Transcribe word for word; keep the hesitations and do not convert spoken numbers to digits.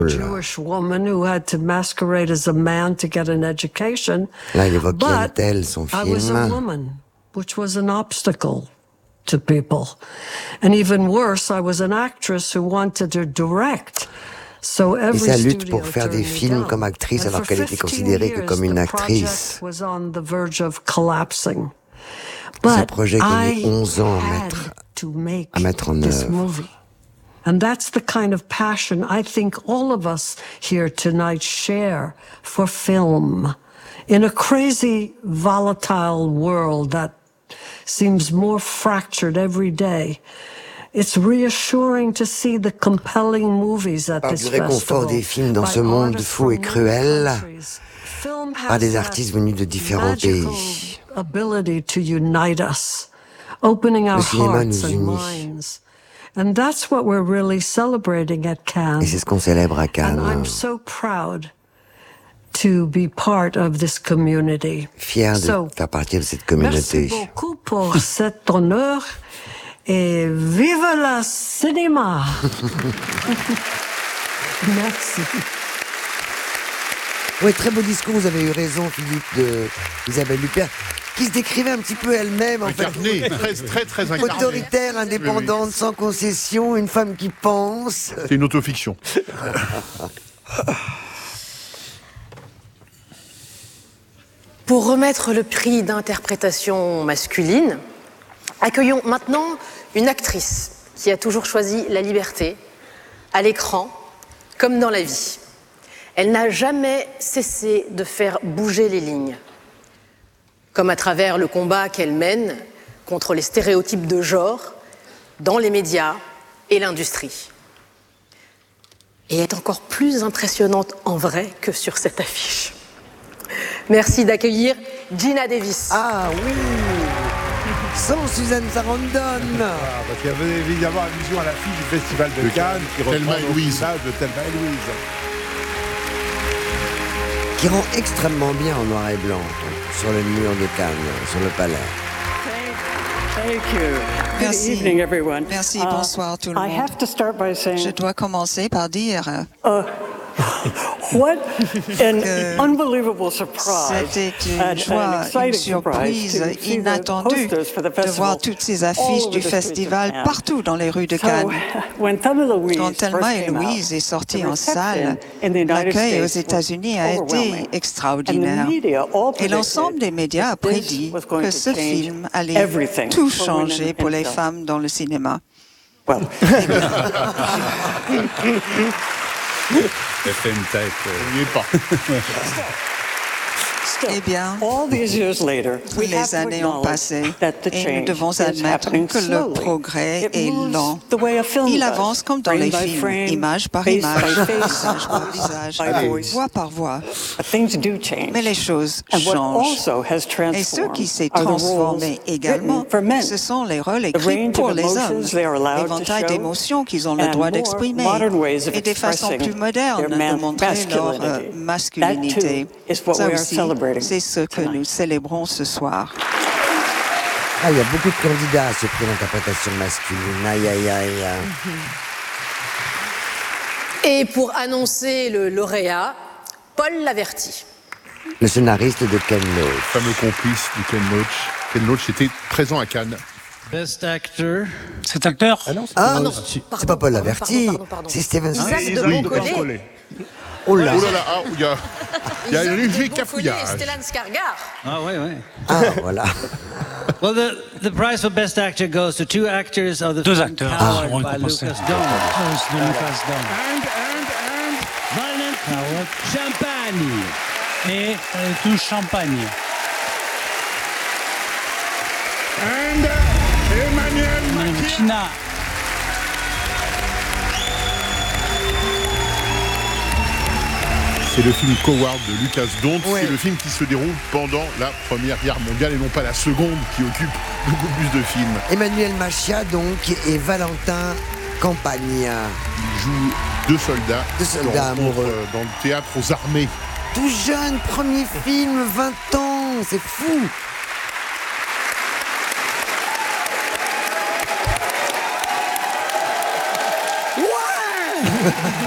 Jewish woman who had to masquerade as a man to get an education. Là, il évoque Yann But Tell, son I was a film. woman, which was an obstacle to people. And even worse, I was an actress who wanted to direct. So Et every sa lutte studio pour faire des turned me films down. comme actrice And alors for qu'elle était fifteen considérée que years, comme une the actrice. project was on the verge of collapsing. C'est un But projet qui a mis I onze ans à had mettre, to make à mettre en this œuvre. movie. And that's the kind of passion I think all of us here tonight share for film. In a crazy, volatile world that seems more fractured every day, it's reassuring to see the compelling movies at Par this du réconfort festival. des films dans by ce monde artists fou et from many cruel, countries. Film par has des that artistes venus de différents magical pays. ability to unite us, opening our Le cinéma hearts nous and unit. minds. And that's what we're really celebrating at Cannes. Et c'est ce qu'on célèbre à And I'm Cannes. so proud to be part of this community. Fier de So, faire partie de cette merci communauté. beaucoup pour cet honneur et vive le cinéma! Merci. Oui, très beau discours, vous avez eu raison, Philippe, de Isabelle Huppert, qui se décrivait un petit peu elle-même, en Incarnée, fait. très, très, très incarnée. Autoritaire, indépendante, sans concession, une femme qui pense. C'est une autofiction. Pour remettre le prix d'interprétation masculine, accueillons maintenant une actrice qui a toujours choisi la liberté, à l'écran comme dans la vie. Elle n'a jamais cessé de faire bouger les lignes, comme à travers le combat qu'elle mène contre les stéréotypes de genre dans les médias et l'industrie. Et est encore plus impressionnante en vrai que sur cette affiche. Merci d'accueillir Geena Davis. Ah oui, sans Suzanne Sarandon. Ah, parce qu'il y avait évidemment allusion à la fille du Festival de Cannes qui Thelma reprend et le Louise. visage de Thelma et Louise. Qui rend extrêmement bien en noir et blanc sur le mur de Cannes, sur le palais. Thank you. Good Merci. evening, everyone. Merci, Uh, bonsoir tout le I monde. have to start by saying, Je dois commencer par dire uh, what an que unbelievable surprise c'était une and joie, an exciting une surprise surprise to see the inattendue posters for the de festival voir toutes ces all affiches over du the streets of festival Cannes. partout dans les rues de So, Cannes. when Thelma Louise Quand first Thelma et came out, Louise est sortie the en reception salle, in the United l'accueil aux States États-Unis was a été overwhelming. extraordinaire. And the media all Et l'ensemble des médias a predicted that prédit this was going que to ce change film allait everything tout for women changer in pour les film. femmes dans le cinéma. Well, F M Type. On n'y est pas. Eh bien, all these years later, we have les to années ont acknowledge passé that the et nous change devons is admettre happening que le slowly. progrès It est moves lent. the way a film Il does, avance comme dans frame les by films, frame, image par face image, by face, visage par visage, by voice. voix par voix. But things do change. Mais les choses And what changent. also has Et ce transformed qui s'est are the transformé roles également, written for men. ce sont les rôles The écrits range pour of les hommes, emotions they are allowed to l'éventail show, d'émotions qu'ils ont le and droit more d'exprimer, modern ways of et des façons expressing plus modernes their man- de montrer leur euh, masculinity. masculinité. That, too, is what Ça we are aussi, celebrating c'est ce que tonight. nous célébrons ce soir. Ah, il y a beaucoup de candidats à ce prix d'interprétation masculine. Aïe, aïe, aïe. Et pour annoncer le lauréat, Paul Laverty. Le scénariste de Ken Loach. Le fameux complice de Ken Loach. Ken Loach était présent à Cannes. Best actor. Cet acteur Ah non, c'est Ah pas, non, c'est pardon, pas Paul pardon, Laverty, pardon, pardon. c'est Steven Isaac Spielberg. de Isaac Boncollet. Boncollet. Oh là, Oh là là, ah, il y a, il y a un Isaac léger de Boncollet et cafouillage. Stellan Skarsgård. Ah, ouais, ouais. ah, voilà. Well, the, the prize for best actor goes to two actors of the Deux film acteurs Coward seront by récompensés. Lucas Down. Tous de Lucas Down. And, and, and, Valent Coward. Champagne. Et euh, tout champagne. And Emmanuel Madame Macchi. China. C'est le film Coward de Lucas Dont. Ouais. C'est le film qui se déroule pendant la Première Guerre mondiale et non pas la Seconde qui occupe beaucoup plus de films. Emmanuel Machia, donc, et Valentin Campagna. Il joue deux soldats, Deux soldats dans, amoureux. contre- dans le théâtre aux armées. Tout jeune, premier film, vingt ans, c'est fou. Ouais.